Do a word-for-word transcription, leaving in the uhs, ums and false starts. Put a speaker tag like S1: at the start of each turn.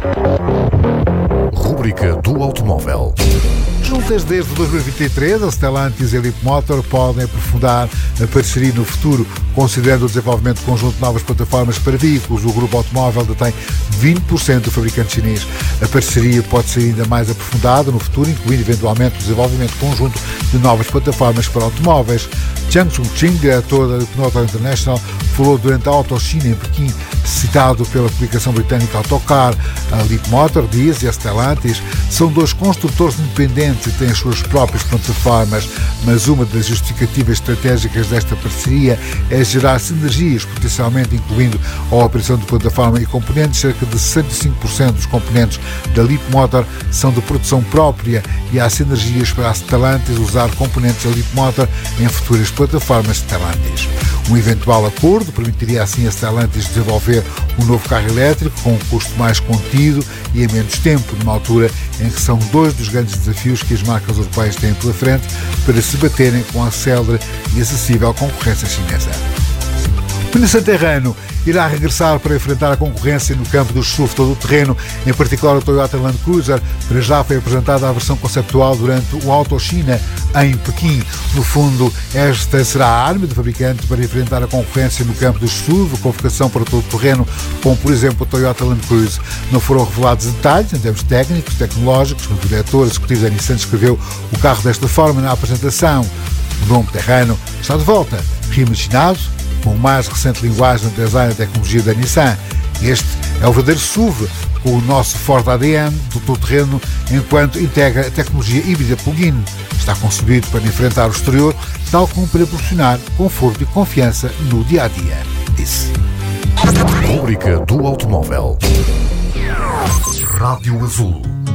S1: Rúbrica do automóvel.
S2: Juntas desde dois mil e vinte e três, a Stellantis e a Leapmotor podem aprofundar a parceria no futuro, considerando o desenvolvimento conjunto de novas plataformas para veículos. O grupo automóvel detém vinte por cento do fabricante chinês. A parceria pode ser ainda mais aprofundada no futuro, incluindo eventualmente o desenvolvimento conjunto de novas plataformas para automóveis. Jiang Chongqing, diretor da Leapmotor International, falou durante a Auto China em Pequim, citado pela publicação britânica Autocar. A Leapmotor, diz, e a Stellantis são dois construtores independentes e têm as suas próprias plataformas, mas uma das justificativas estratégicas desta parceria é gerar sinergias, potencialmente incluindo a operação de plataforma e componentes. Cerca de sessenta e cinco por cento dos componentes da Leapmotor são de produção própria e há sinergias para a Stellantis usar componentes da Leapmotor em futuras plataformas Stellantis. Um eventual acordo permitiria assim a Stellantis desenvolver um novo carro elétrico com um custo mais contido e em menos tempo, numa altura em que são dois dos grandes desafios que as marcas europeias têm pela frente para se baterem com a célere e acessível concorrência chinesa. O Nissan Terrano irá regressar para enfrentar a concorrência no campo do S U V todo-terreno, em particular o Toyota Land Cruiser. Para já foi apresentada a versão conceptual durante o Auto China em Pequim. No fundo, esta será a arma do fabricante para enfrentar a concorrência no campo do S U V, com vocação para todo-terreno, como por exemplo o Toyota Land Cruiser. Não foram revelados detalhes em termos técnicos, tecnológicos, mas o diretor executivo da Nissan descreveu o carro desta forma na apresentação. O nome Terrano está de volta, reimaginado, com a mais recente linguagem de design e tecnologia da Nissan. Este é o verdadeiro S U V, com o nosso forte A D N do todo-terreno, enquanto integra a tecnologia híbrida plug-in. Está concebido para enfrentar o exterior, tal como para proporcionar conforto e confiança no dia-a-dia, disse.
S1: Rúbrica do automóvel. Rádio Azul.